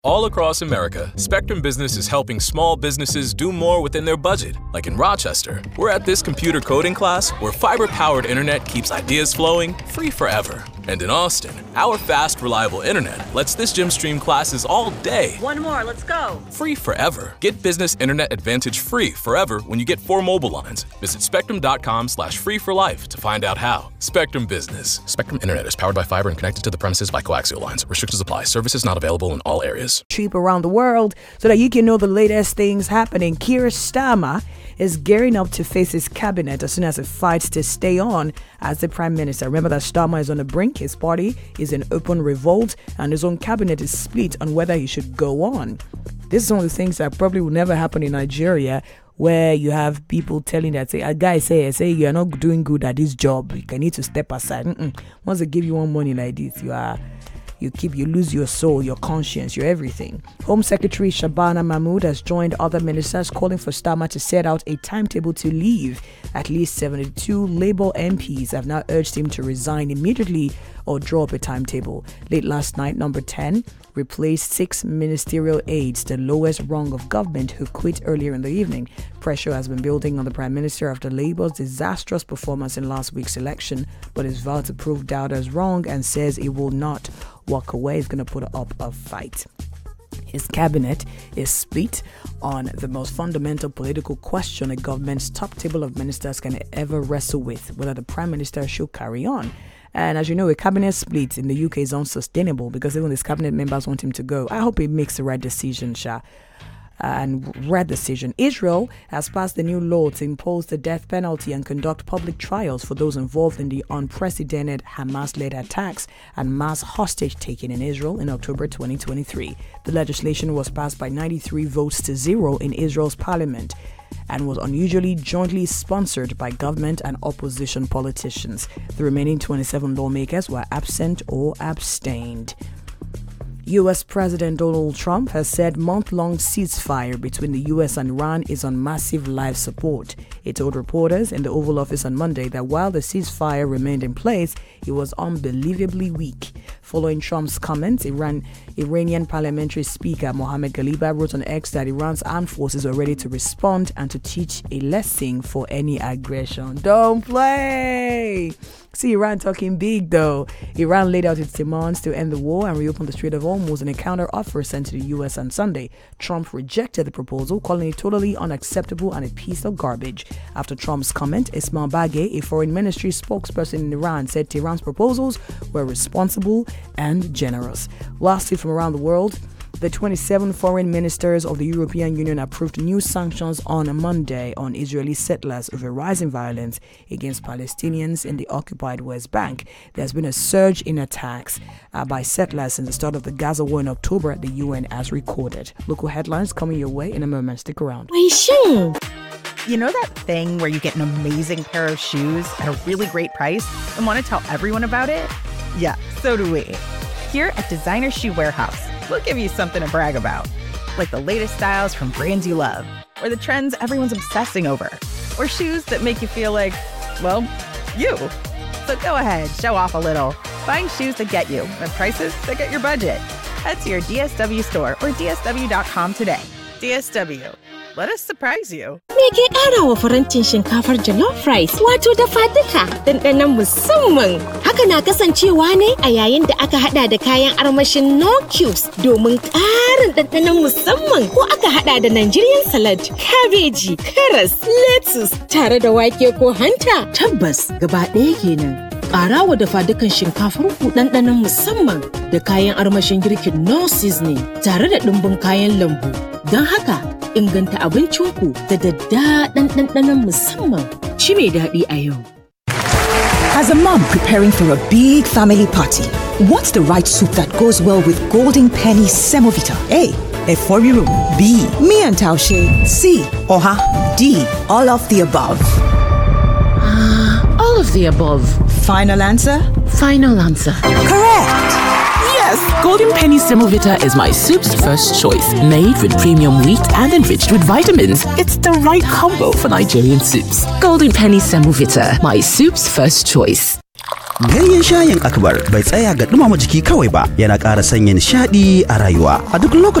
All across America, Spectrum Business is helping small businesses do more within their budget. Like in Rochester, we're at this computer coding class where fiber-powered internet keeps ideas flowing free forever. And in Austin, our fast, reliable internet lets this gym stream classes all day. One more, let's go. Free forever. Get Business Internet Advantage free forever when you get 4 mobile lines. Visit spectrum.com/free for life to find out how. Spectrum Business. Spectrum Internet is powered by fiber and connected to the premises by coaxial lines. Restrictions apply. Services not available in all areas. Cheap around the world so that you can know the latest things happening. Keir Starmer is gearing up to face his cabinet as soon as it fights to stay on as the Prime Minister. Remember that Starmer is on the brink. His party is in open revolt and his own cabinet is split on whether he should go on. This is one of the things that probably will never happen in Nigeria, where you have people telling that, say, a guy say you're not doing good at this job, you need to step aside. Once they give you one money like this, you lose your soul, your conscience, your everything. Home Secretary Shabana Mahmood has joined other ministers calling for Starmer to set out a timetable to leave. At least 72 Labour MPs have now urged him to resign immediately or draw up a timetable. Late last night, Number 10 replaced 6 ministerial aides, the lowest rung of government, who quit earlier in the evening. Pressure has been building on the Prime Minister after Labour's disastrous performance in last week's election, but is vowed to prove doubters wrong and says he will not walk away. He's going to put up a fight. His cabinet is split on the most fundamental political question a government's top table of ministers can ever wrestle with, whether the Prime Minister should carry on. And as you know, a cabinet split in the UK is unsustainable because even his cabinet members want him to go. I hope he makes the right decision, Israel has passed a new law to impose the death penalty and conduct public trials for those involved in the unprecedented Hamas-led attacks and mass hostage-taking in Israel in October 2023. The legislation was passed by 93 votes to 0 in Israel's parliament and was unusually jointly sponsored by government and opposition politicians. The remaining 27 lawmakers were absent or abstained. U.S. President Donald Trump has said month-long ceasefire between the U.S. and Iran is on massive live support. He told reporters in the Oval Office on Monday that while the ceasefire remained in place, it was unbelievably weak. Following Trump's comments, Iranian parliamentary speaker Mohammad Ghaliba wrote on X that Iran's armed forces are ready to respond and to teach a lesson for any aggression. Don't play! See Iran talking big though. Iran laid out its demands to end the war and reopen the Strait of Hormuz in a counter-offer sent to the U.S. on Sunday. Trump rejected the proposal, calling it totally unacceptable and a piece of garbage. After Trump's comment, Ismail Bagay, a foreign ministry spokesperson in Iran, said Tehran's proposals were responsible and generous. Lastly, from around the world, the 27 foreign ministers of the European Union approved new sanctions on Monday on Israeli settlers over rising violence against Palestinians in the occupied West Bank. There's been a surge in attacks by settlers since the start of the Gaza war in October, the UN has recorded. Local headlines coming your way in a moment. Stick around. You know that thing where you get an amazing pair of shoes at a really great price and want to tell everyone about it? Yeah, so do we. Here at Designer Shoe Warehouse, we'll give you something to brag about, like the latest styles from brands you love, or the trends everyone's obsessing over, or shoes that make you feel like, well, you. So go ahead, show off a little. Find shoes that get you at prices that get your budget. Head to your DSW store or DSW.com today. DSW. Let us surprise you. Me ke ƙara wa farantin shinkafar jollof rice wato dafa duka ɗanɗanon musamman. Haka na kasancewa ne a yayin da aka hada da kayan armashin no cubes domin ƙarin ɗanɗanon musamman, ko aka hada da Nigerian salad, kabeji, karas, lettuce tare da wake ko hanta. Tabbas gaba ɗaya kenan. Ƙara wa dafa dukan shinkafar ku ɗanɗanon musamman da kayan armashin girkin no seasoning tare da ɗumbin kayan lambu. Don haka, inganta abincinku da daddaɗan ɗanɗanon musamman. Ci mai daɗi a yau. As a mom preparing for a big family party, what's the right soup that goes well with Golden Penny Semovita? A. Eforiru. B. Mian Taushe. C. Oha. D. All of the above. All of the above. Final answer? Final answer. Correct! Yes, Golden Penny Semovita is my soup's first choice. Made with premium wheat and enriched with vitamins. It's the right combo for Nigerian soups. Golden Penny Semovita, my soup's first choice. Ganyen shayin Akbar bai tsaya ga dumama jiki kawai ba, yana ƙara sanya nishaɗi a rayuwa. A duk lokacin